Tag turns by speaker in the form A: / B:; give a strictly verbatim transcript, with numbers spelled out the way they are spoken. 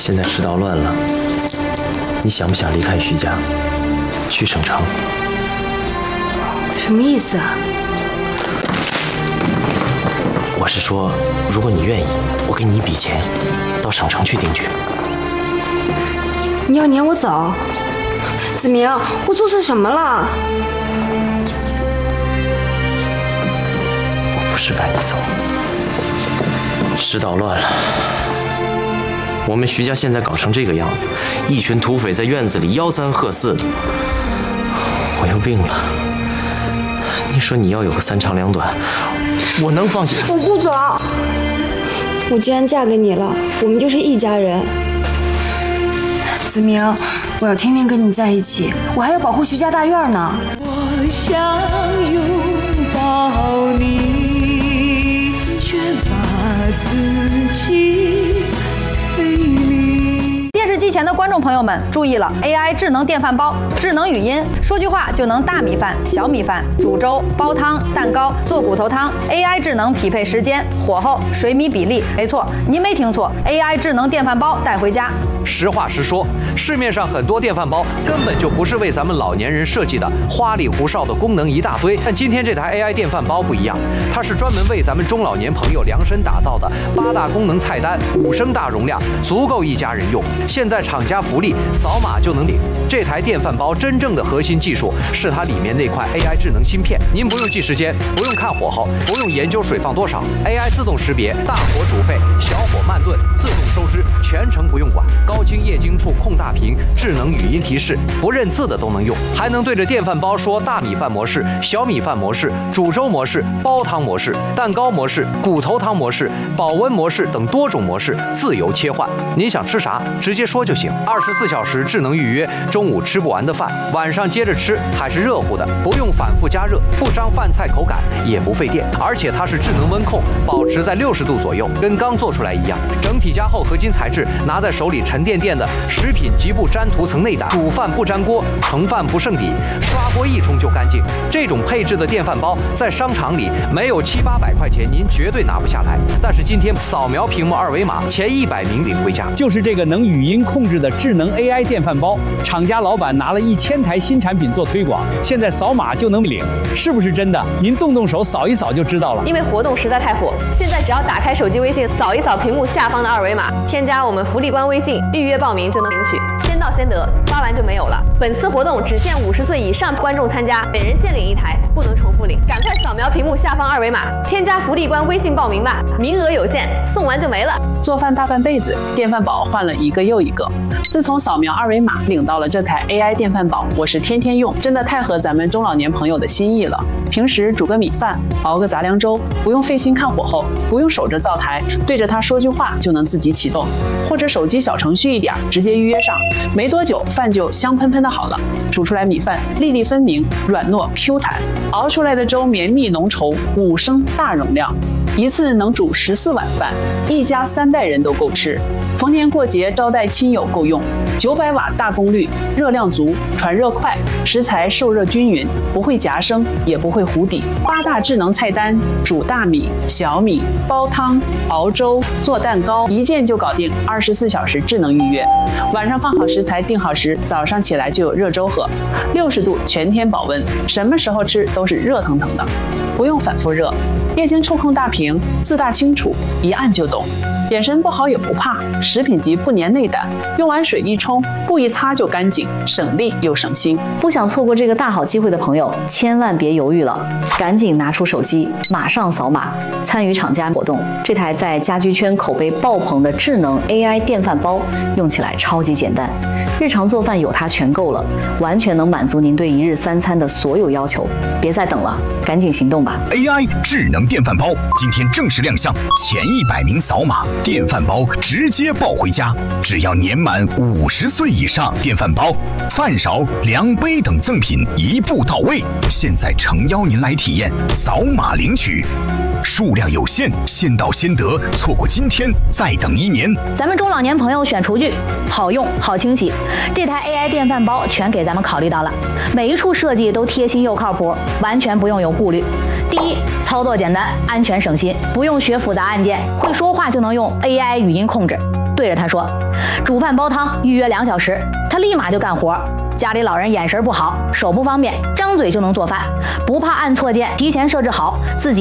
A: 现在世道乱了，你想不想离开徐家，去省城？
B: 什么意思啊？
A: 我是说，如果你愿意，我给你一笔钱，到省城去定居。
B: 你要撵我走？子明，我做错什么了？
A: 我不是赶你走，世道乱了。我们徐家现在搞成这个样子，一群土匪在院子里吆三喝四的，我又病了。你说你要有个三长两短，我能放心？
B: 我不走。我既然嫁给你了，我们就是一家人。子明，我要天天跟你在一起，我还要保护徐家大院呢。
C: 我想拥抱你，却把自己推离。
D: 电视机前的观众朋友们注意了 ，A I 智能电饭煲，智能语音，说句话就能大米饭、小米饭、煮粥、煲汤、蛋糕、做骨头汤。A I 智能匹配时间、火候、水米比例，没错，您没听错 ，A I 智能电饭煲带回家。
E: 实话实说，市面上很多电饭煲根本就不是为咱们老年人设计的，花里胡哨的功能一大堆。但今天这台 A I 电饭煲不一样，它是专门为咱们中老年朋友量身打造的，八大功能菜单，五升大容量，足够一家人用。现在厂家福利，扫码就能领。这台电饭煲真正的核心技术是它里面那块 A I 智能芯片，您不用记时间，不用看火候，不用研究水放多少 ，A I 自动识别大火煮沸、小火慢炖，自动收汁，全程不用管。高清液晶触控大屏，智能语音提示，不认字的都能用，还能对着电饭煲说大米饭模式、小米饭模式、煮粥模式、煲汤模式、蛋糕模式、骨头汤模式、保温模式等多种模式自由切换。您想吃啥，直接说就行。二十四小时智能预约，中午吃不完的饭，晚上接着吃还是热乎的，不用反复加热，不伤饭菜口感，也不费电，而且它是智能温控，保持在六十度左右，跟刚做出来一样。整体加厚合金材质，拿在手里沉甸甸的，食品极不粘涂层内胆，煮饭不粘锅，盛饭不剩底，刷锅一冲就干净。这种配置的电饭煲在商场里没有七八百块钱，您绝对拿不下来。但是今天扫描屏幕二维码，前一百名领回家。
F: 就是这个能语音控制的智能 A I 电饭煲，厂家老板拿了一千台新产品做推广，现在扫码就能领，是不是真的？您动动手扫一扫就知道了。
G: 因为活动实在太火，现在只要打开手机微信，扫一扫屏幕下方的二维码，添加我们福利官微信，预约报名就能领取，先到先得，发完就没有了。本次活动只限五十岁以上观众参加，每人限领一台，不能重复领。赶快扫描屏幕下方二维码，添加福利官微信报名吧，名额有限，送完就没了。
H: 做饭大半辈子，电饭煲换了一个又一个。自从扫描二维码领到了这台 A I 电饭煲，我是天天用，真的太合咱们中老年朋友的心意了。平时煮个米饭，熬个杂粮粥，不用费心看火候，不用守着灶台，对着它说句话就能自己启动，或者手机小程序一点，直接预约上，没多久饭就香喷喷的好了。煮出来米饭粒粒分明，软糯 Q 弹，熬出来的粥绵密浓稠，五升大容量，一次能煮十四碗饭，一家三代人都够吃。逢年过节招待亲友够用。九百瓦大功率，热量足，传热快，食材受热均匀，不会夹生，也不会糊底。八大智能菜单：煮大米、小米、煲汤、熬粥、做蛋糕，一键就搞定。二十四小时智能预约，晚上放好食材定好时，早上起来就有热粥喝。六十度全天保温，什么时候吃都是热腾腾的，不用反复热。液晶触控大屏，字大清楚，一按就懂。眼神不好也不怕，食品级不粘内胆，用完水一冲，布一擦就干净，省力又省心。
I: 不想错过这个大好机会的朋友，千万别犹豫了，赶紧拿出手机，马上扫码参与厂家活动。这台在家居圈口碑爆棚的智能 A I 电饭煲，用起来超级简单，日常做饭有它全够了，完全能满足您对一日三餐的所有要求。别再等了，赶紧行动吧
J: ！A I 智能电饭煲今天正式亮相，前一百名扫码。电饭煲直接抱回家，只要年满五十岁以上，电饭煲、饭勺、量杯等赠品一步到位。现在诚邀您来体验，扫码领取。数量有限，先到先得，错过今天再等一年。
D: 咱们中老年朋友选厨具，好用好清洗，这台 A I 电饭煲全给咱们考虑到了，每一处设计都贴心又靠谱，完全不用有顾虑。第一，操作简单，安全省心，不用学复杂按键，会说话就能用 A I 语音控制。
I: 对着他说：“煮饭煲汤，预约两小时。”他立马就干活。家里老人眼神不好，手不方便，张嘴就能做饭，不怕按错键，提前设置好，自己